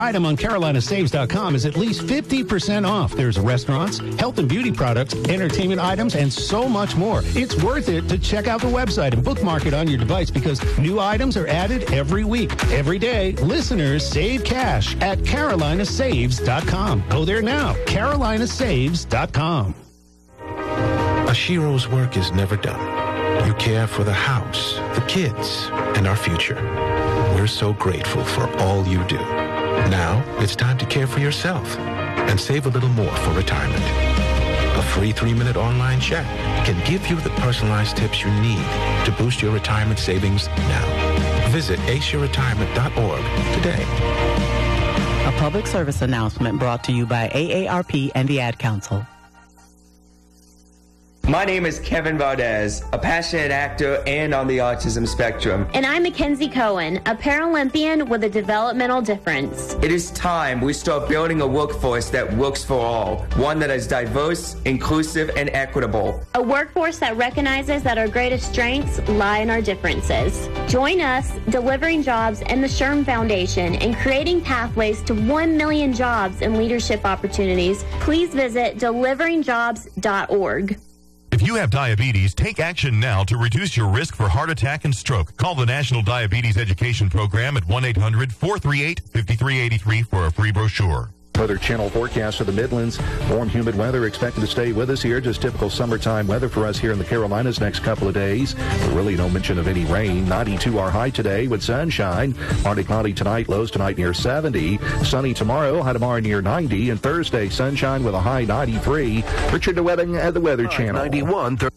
Item on CarolinaSaves.com is at least 50% off. There's restaurants, health and beauty products, entertainment items, and so much more. It's worth it to check out the website and bookmark it on your device because new items are added every week. Every day, listeners save cash at CarolinaSaves.com. Go there now. CarolinaSaves.com. Ashiro's work is never done. You care for the house, the kids, and our future. We're so grateful for all you do. Now, it's time to care for yourself and save a little more for retirement. A free 3-minute online chat can give you the personalized tips you need to boost your retirement savings now. Visit aceyourretirement.org today. A public service announcement brought to you by AARP and the Ad Council. My name is Kevin Valdez, a passionate actor and on the autism spectrum. And I'm Mackenzie Cohen, a Paralympian with a developmental difference. It is time we start building a workforce that works for all, one that is diverse, inclusive, and equitable. A workforce that recognizes that our greatest strengths lie in our differences. Join us, Delivering Jobs and the SHRM Foundation, in creating pathways to 1 million jobs and leadership opportunities. Please visit deliveringjobs.org. If you have diabetes, take action now to reduce your risk for heart attack and stroke. Call the National Diabetes Education Program at 1-800-438-5383 for a free brochure. Weather Channel forecast for the Midlands. Warm, humid weather expected to stay with us here. Just typical summertime weather for us here in the Carolinas next couple of days. Really no mention of any rain. 92 our high today with sunshine. Partly cloudy tonight, lows tonight near 70. Sunny tomorrow, high tomorrow near 90. And Thursday, sunshine with a high 93. Richard DeWebbing at the Weather Channel. 91. Bill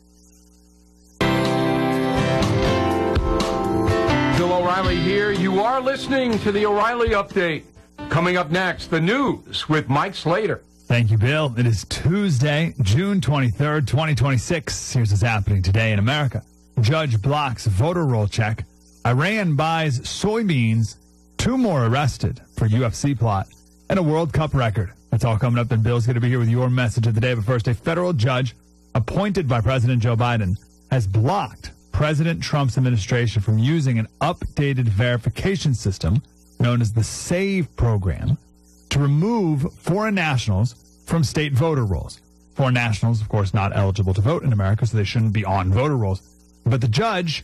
O'Reilly here. You are listening to the O'Reilly Update. Coming up next, the news with Mike Slater. Thank you, Bill. It is Tuesday, June 23rd, 2026. Here's what's happening today in America. Judge blocks voter roll check. Iran buys soybeans. 2 more arrested for UFC plot. And a World Cup record. That's all coming up, and Bill's going to be here with your message of the day. But first, a federal judge appointed by President Joe Biden has blocked President Trump's administration from using an updated verification system known as the SAVE program to remove foreign nationals from state voter rolls. Foreign nationals, of course, not eligible to vote in America, so they shouldn't be on voter rolls. But the Judge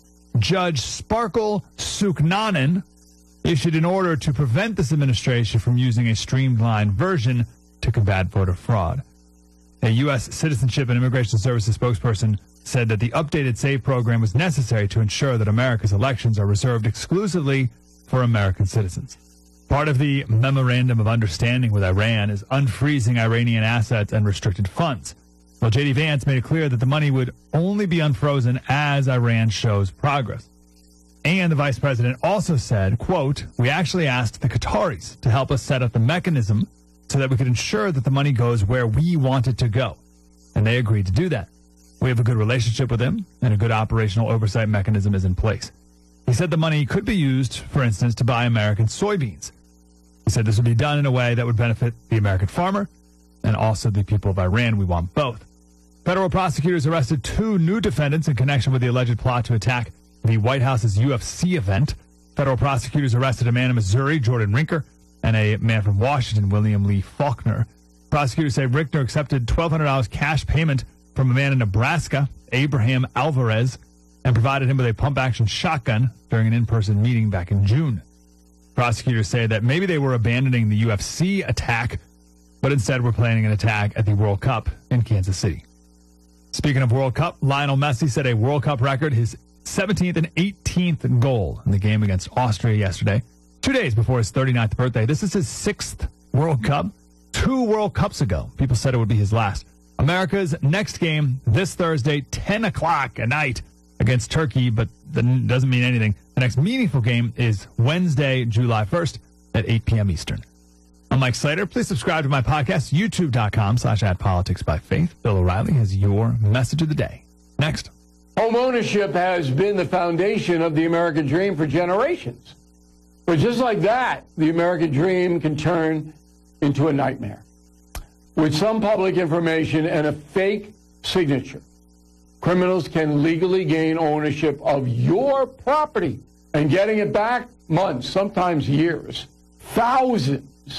Sparkle Suknanen, issued an order to prevent this administration from using a streamlined version to combat voter fraud. A U.S. Citizenship and Immigration Services spokesperson said that the updated SAVE program was necessary to ensure that America's elections are reserved exclusively for American citizens. Part of the Memorandum of Understanding with Iran is unfreezing Iranian assets and restricted funds. Well, J.D. Vance made it clear that the money would only be unfrozen as Iran shows progress. And the vice president also said, quote, "We actually asked the Qataris to help us set up the mechanism so that we could ensure that the money goes where we want it to go. And they agreed to do that. We have a good relationship with them, and a good operational oversight mechanism is in place." He said the money could be used, for instance, to buy American soybeans. He said this would be done in a way that would benefit the American farmer and also the people of Iran. We want both. Federal prosecutors arrested 2 new defendants in connection with the alleged plot to attack the White House's UFC event. Federal prosecutors arrested a man in Missouri, Jordan Rinker, and a man from Washington, William Lee Faulkner. Prosecutors say Rinker accepted $1,200 cash payment from a man in Nebraska, Abraham Alvarez, and provided him with a pump-action shotgun during an in-person meeting back in June. Prosecutors say that maybe they were abandoning the UFC attack, but instead were planning an attack at the World Cup in Kansas City. Speaking of World Cup, Lionel Messi set a World Cup record, his 17th and 18th goal in the game against Austria yesterday, 2 days before his 39th birthday. This is his 6th World Cup. 2 World Cups ago, people said it would be his last. America's next game this Thursday, 10 o'clock at night, against Turkey, but that doesn't mean anything. The next meaningful game is Wednesday, July 1st at 8 p.m. Eastern. I'm Mike Slater. Please subscribe to my podcast, youtube.com/@politicsbyfaith. Bill O'Reilly has your message of the day. Next. Home ownership has been the foundation of the American dream for generations. But just like that, the American dream can turn into a nightmare. With some public information and a fake signature, criminals can legally gain ownership of your property, and getting it back months, sometimes years. Thousands